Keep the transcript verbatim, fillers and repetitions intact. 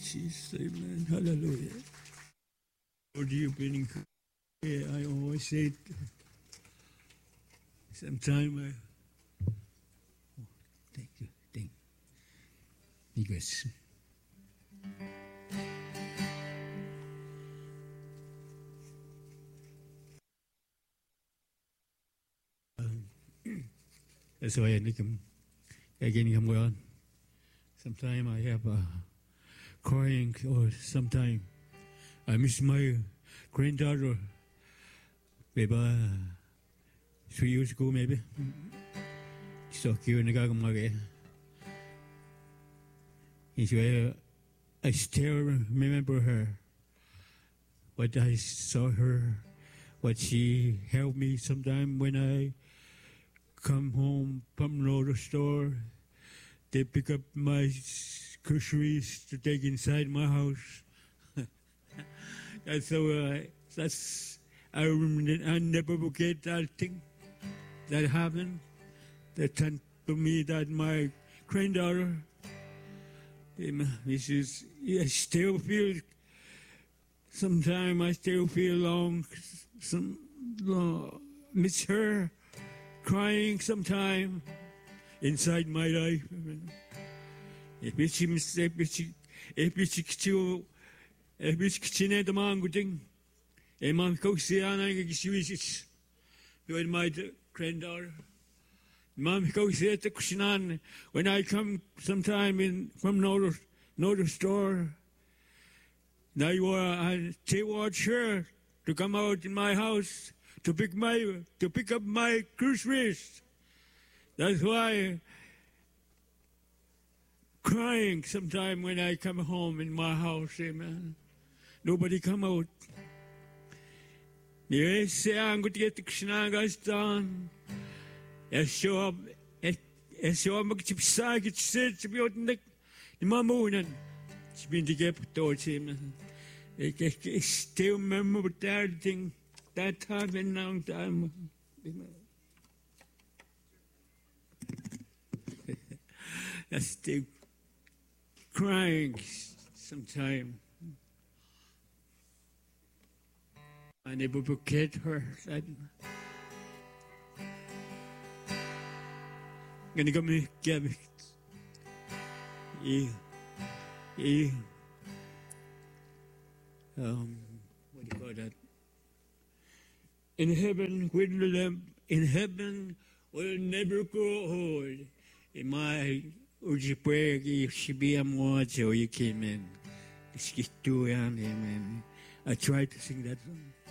Jesus, amen. Hallelujah. Lord, you've been encouraged. I always say it. Sometimes I. Oh, thank you. Thank you. Because. That's why I need to again come on. Sometimes I have a crying, or sometimes I miss my granddaughter. Maybe uh, three years ago, maybe. So cute, and I got my. I still remember her. What I saw her, what she helped me sometime when I come home from the store. They pick up my groceries to take inside my house. That's so. Uh, that's I remember. I never forget that thing that happened. That turned to me that my granddaughter. This is. I still feel. Sometimes I still feel long. Some uh, miss her. Crying sometime inside my life. If it's if it's if it's if it's in the man good thing, a man goes the other excuses. With my granddaughter, mom goes there to Kushinan when I come sometime in from another another store. Now you are I watch her to come out in my house. To pick my to pick up my groceries. That's why crying sometime when I come home in my house, amen. Nobody come out. Yes, I'm going to get the Kshanaga's done. Yes, you're yes, you're magchipsag, it's said to be out in the Mamunan. It's been to get towards him. I still remember that thing. That time and long time. I'm still crying sometimes. I never forget her. I'm gonna go me get it. Yeah. Yeah. Um, what do you call that? In heaven, will in heaven will never grow old. In my ujipwegi shibia moacho you came in. Amen. I tried to sing that song.